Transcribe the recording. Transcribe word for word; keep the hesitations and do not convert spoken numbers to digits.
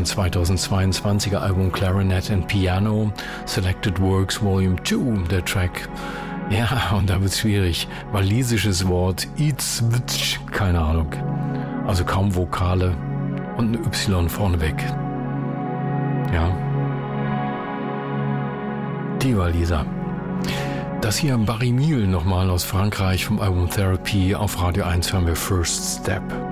dem zweitausendzweiundzwanziger Album Clarinet and Piano, Selected Works Volume zwei, der Track. Ja, und da wird's schwierig. Walisisches Wort, Itzwitsch, keine Ahnung. Also kaum Vokale und ein Y vorneweg. Ja. Die Waliser. Das hier Barry Miel nochmal aus Frankreich vom Album Therapy. Auf Radio eins hören wir First Step.